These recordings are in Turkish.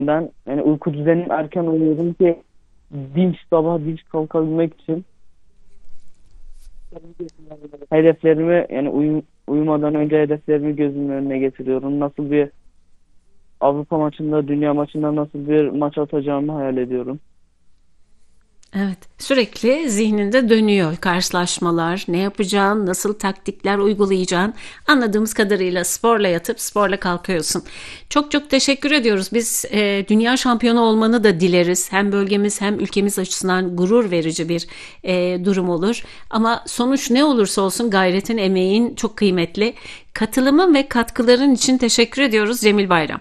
Ben yani uyku düzenim erken uyuyorum ki sabah dinç kalkabilmek için hedeflerimi yani uyumadan önce hedeflerimi gözümün önüne getiriyorum. Nasıl bir Avrupa maçında, dünya maçında nasıl bir maç atacağımı hayal ediyorum. Evet, sürekli zihninde dönüyor karşılaşmalar, ne yapacağın, nasıl taktikler uygulayacağın. Anladığımız kadarıyla sporla yatıp sporla kalkıyorsun. Çok çok teşekkür ediyoruz. Biz dünya şampiyonu olmanı da dileriz. Hem bölgemiz hem ülkemiz açısından gurur verici bir durum olur. Ama sonuç ne olursa olsun gayretin, emeğin çok kıymetli. Katılımın ve katkıların için teşekkür ediyoruz Cemil Bayram.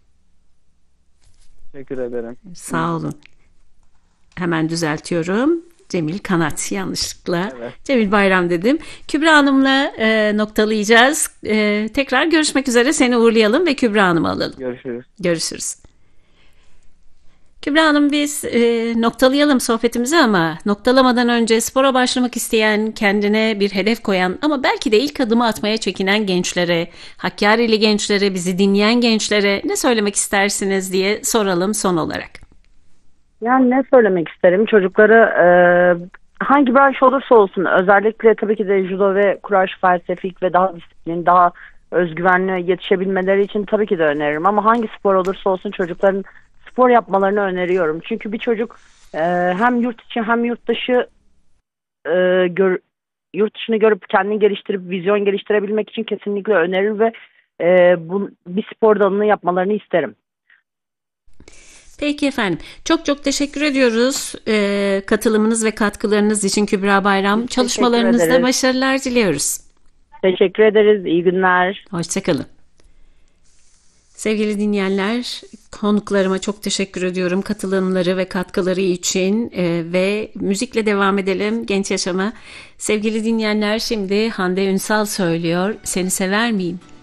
Teşekkür ederim. Sağ olun. Hemen düzeltiyorum. Cemil Kanat yanlışlıkla. Evet. Cemil Bayram dedim. Kübra Hanım'la noktalayacağız. Tekrar görüşmek üzere seni uğurlayalım ve Kübra Hanım'ı alalım. Görüşürüz. Görüşürüz. Kübra Hanım biz noktalayalım sohbetimizi ama noktalamadan önce spora başlamak isteyen, kendine bir hedef koyan ama belki de ilk adımı atmaya çekinen gençlere, Hakkari'li gençlere, bizi dinleyen gençlere ne söylemek istersiniz diye soralım son olarak. Yani ne söylemek isterim? Çocuklara hangi branş olursa olsun özellikle tabii ki de judo ve kuraş felsefik ve daha disiplin, daha özgüvenli yetişebilmeleri için tabii ki de öneririm. Ama hangi spor olursa olsun çocukların spor yapmalarını öneriyorum. Çünkü bir çocuk hem yurt içi hem yurt dışı gör, yurt dışını görüp kendini geliştirip vizyon geliştirebilmek için kesinlikle önerir ve bu bir spor dalını yapmalarını isterim. Peki efendim. Çok çok teşekkür ediyoruz katılımınız ve katkılarınız için Kübra Bayram. Biz teşekkür Çalışmalarınızda ederiz. başarılar diliyoruz. Teşekkür ederiz. İyi günler. Hoşçakalın. Sevgili dinleyenler, konuklarıma çok teşekkür ediyorum katılımları ve katkıları için ve müzikle devam edelim genç yaşama. Sevgili dinleyenler, şimdi Hande Ünsal söylüyor. Seni sever miyim?